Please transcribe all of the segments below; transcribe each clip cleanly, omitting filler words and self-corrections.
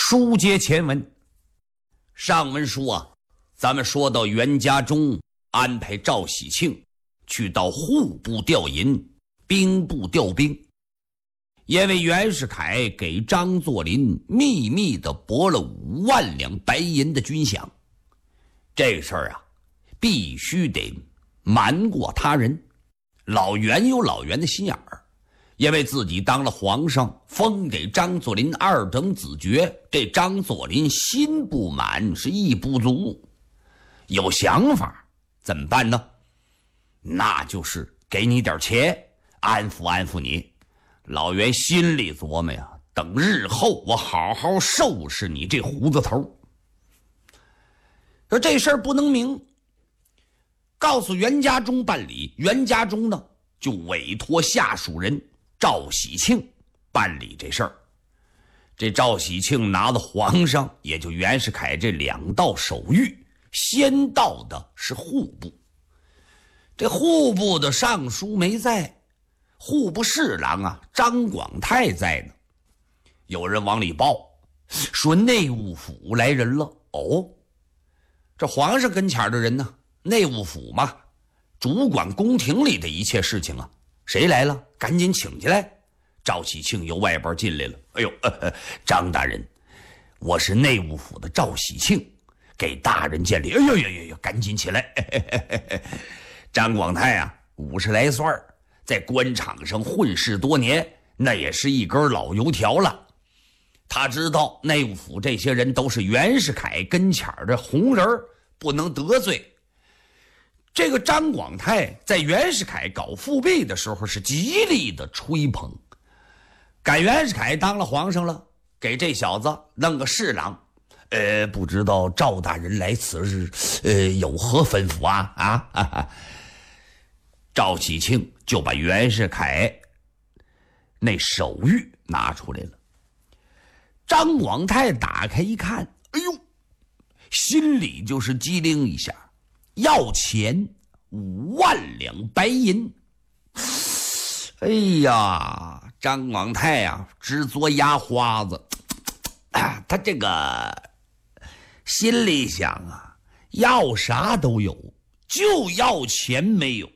书接前文，上文说咱们说到袁家中安排赵喜庆去到户部调银，兵部调兵，因为袁世凯给张作霖秘密地拨了5万两白银的军饷，这事儿必须得瞒过他人。老袁有老袁的心眼儿，因为自己当了皇上，封给张作霖2等子爵，这张作霖心不满，是意不足，有想法，怎么办呢？那就是给你点钱，安抚安抚你。老袁心里琢磨呀，等日后我好好收拾你这胡子头。说这事儿不能明，告诉袁家中办理，袁家中呢就委托下属人赵喜庆办理这事儿。这赵喜庆拿到皇上，也就袁世凯这2道手谕，先到的是户部。这户部的尚书没在，户部侍郎张广泰在呢。有人往里报说内务府来人了。哦，这皇上跟前的人呢？内务府嘛，主管宫廷里的一切事情啊。谁来了？赶紧请进来。赵喜庆由外边进来了。哎呦，张大人，我是内务府的赵喜庆，给大人见礼。哎呦，赶紧起来。张广泰50来岁，在官场上混世多年，那也是一根老油条了。他知道内务府这些人都是袁世凯跟前的红人，不能得罪。这个张广泰在袁世凯搞复辟的时候是极力的吹捧，赶袁世凯当了皇上了，给这小子弄个侍郎。不知道赵大人来此日有何吩咐啊？赵喜庆就把袁世凯那手谕拿出来了。张广泰打开一看，哎呦，心里就是机灵一下，要钱5万两白银。哎呀，张广泰直嘬牙花子，他这个心里想要啥都有，就要钱没有。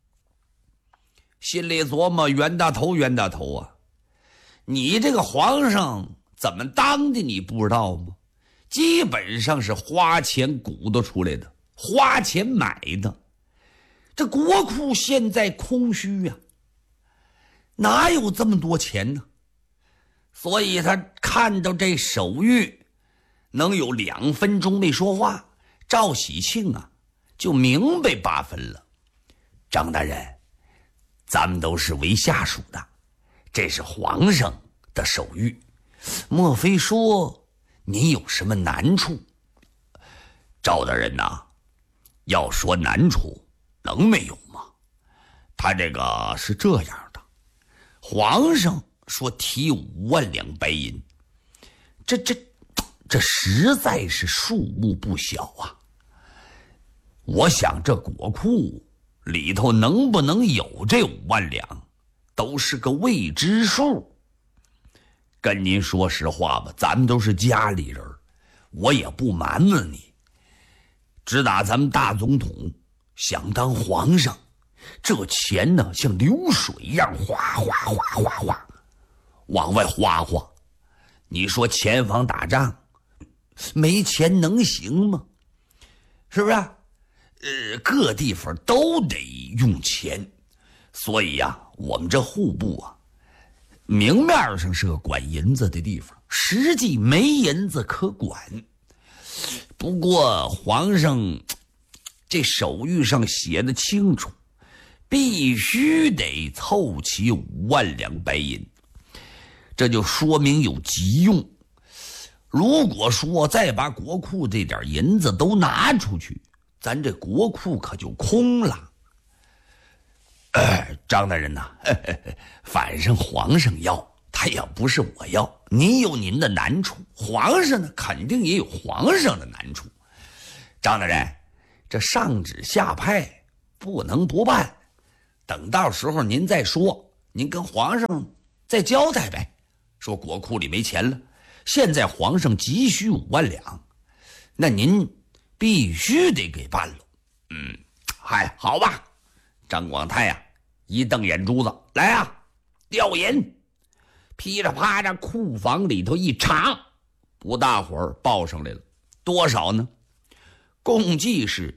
心里琢磨，袁大头你这个皇上怎么当的你不知道吗？基本上是花钱鼓捣出来的，花钱买的。这国库现在空虚哪有这么多钱呢？所以他看到这手谕能有2分钟没说话，赵喜庆就明白8分了。张大人，咱们都是为下属的，这是皇上的手谕，莫非说你有什么难处？赵大人要说难处能没有吗？他这个是这样的，皇上说提5万两白银，这实在是数目不小我想这国库里头能不能有这5万两，都是个未知数。跟您说实话吧，咱们都是家里人，我也不瞒着你。只打咱们大总统想当皇上，这钱呢像流水一样哗哗哗哗哗往外哗哗。你说前方打仗，没钱能行吗？是不是各地方都得用钱，所以我们这户部明面上是个管银子的地方，实际没银子可管。不过皇上这手谕上写的清楚，必须得凑齐5万两白银，这就说明有急用。如果说再把国库这点银子都拿出去，咱这国库可就空了。张大人反正皇上要，他也不是我要。您有您的难处，皇上呢肯定也有皇上的难处。张大人，这上旨下派不能不办，等到时候您再说，您跟皇上再交代呗，说国库里没钱了。 现在皇上急需5万两，那您必须得给办了。嗨，好吧。张广泰呀，一瞪眼珠子，来啊，调银。噼里啪啦，库房里头一查，不大会儿报上来了，多少呢？共计是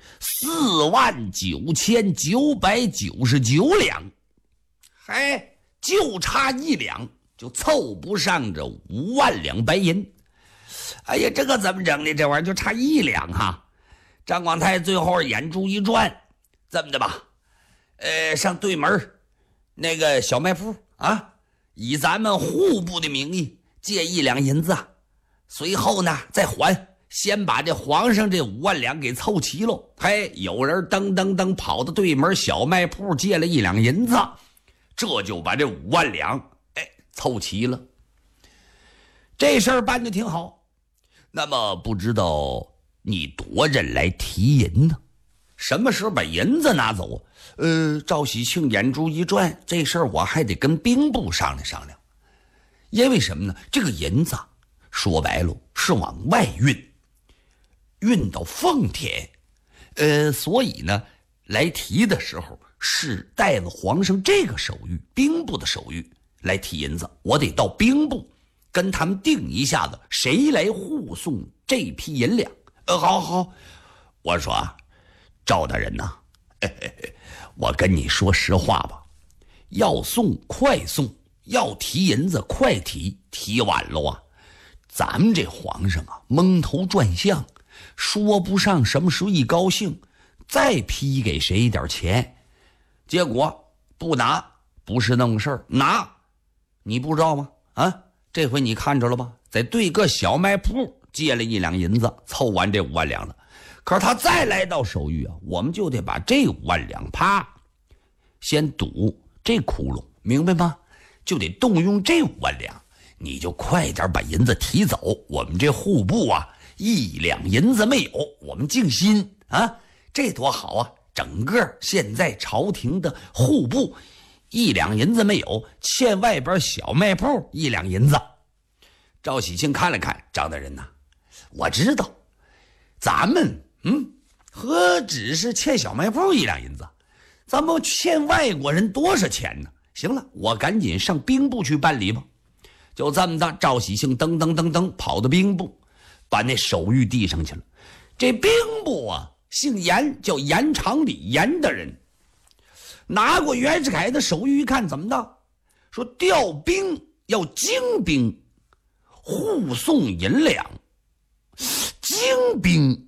49999两。嗨，就差1两，就凑不上这5万两白银。哎呀，这个怎么整呢？这玩意儿就差1两哈。张广泰最后眼珠一转，这么的吧，上对门那个小卖铺啊，以咱们户部的名义借1两银子，随后呢再还，先把这皇上这5万两给凑齐喽。嘿，有人噔噔噔跑到对门小卖铺借了1两银子，这就把这5万两凑齐了。这事儿办得挺好。那么不知道你多人来提银呢？什么时候把银子拿走？赵喜庆眼珠一转，这事儿我还得跟兵部商量商量。因为什么呢？这个银子说白了是往外运到奉天，所以呢来提的时候是带了皇上这个手谕，兵部的手谕来提银子，我得到兵部跟他们定一下子谁来护送这批银两。好，我说赵大人呐，我跟你说实话吧，要送快送，要提银子快提，提晚了啊，咱们这皇上啊蒙头转向，说不上什么时候一高兴再批给谁一点钱，结果不拿不是那么事儿，拿你不知道吗？这回你看着了吧，在对个小卖铺借了1两银子，凑完这5万两了。可是他再来到手谕啊，我们就得把这5万两啪先堵这窟窿，明白吗？就得动用这5万两，你就快点把银子提走。我们这户部啊，1两银子没有，我们静心啊，这多好啊！整个现在朝廷的户部1两银子没有，欠外边小卖铺1两银子。赵喜庆看了看，张大人呐，我知道咱们何止是欠小卖铺1两银子，咱们欠外国人多少钱呢？行了，我赶紧上兵部去办理吧。就这么的，赵喜庆噔噔噔噔跑到兵部，把那手谕递上去了。这兵部啊姓严，叫严长礼，严的人拿过袁世凯的手谕一看，怎么的？说调兵要精兵，护送银两。精兵，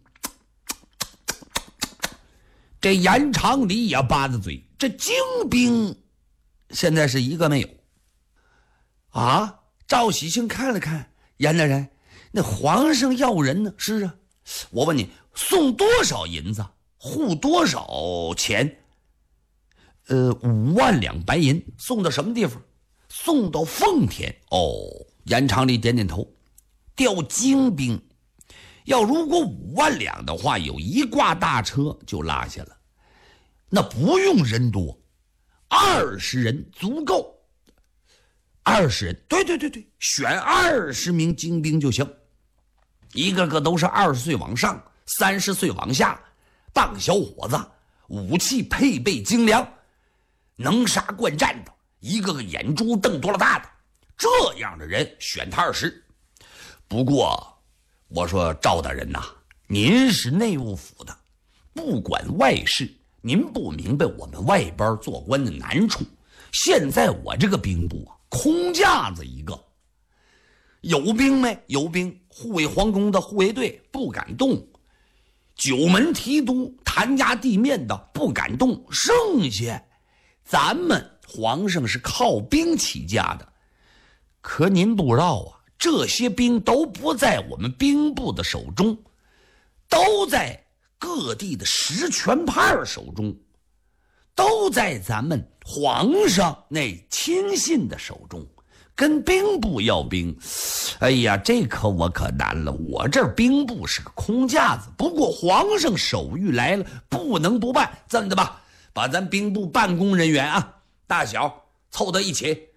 这严长礼也巴着嘴，这精兵现在是一个没有啊。赵喜庆看了看，严大人，那皇上要人呢？是啊，我问你，送多少银子，护多少钱？5万两白银，送到什么地方？送到奉天。严长礼点点头。调精兵，要如果5万两的话，有一挂大车就拉下了，那不用人多，20人足够。20人，对，选20名精兵就行，一个个都是20岁往上，30岁往下，棒小伙子，武器配备精良，能杀惯战的，一个个眼珠瞪多了大的，这样的人选他20。不过我说赵大人呐，您是内务府的，不管外事，您不明白我们外边做官的难处。现在我这个兵部啊，空架子一个，有兵没？有兵，护卫皇宫的护卫队不敢动，九门提督弹压地面的不敢动，剩下咱们皇上是靠兵起家的。可您不知道啊，这些兵都不在我们兵部的手中，都在各地的实权派手中，都在咱们皇上那亲信的手中。跟兵部要兵，哎呀，这可我可难了，我这兵部是个空架子。不过皇上手谕来了，不能不办。这么的吧，把咱兵部办公人员啊，大小凑到一起，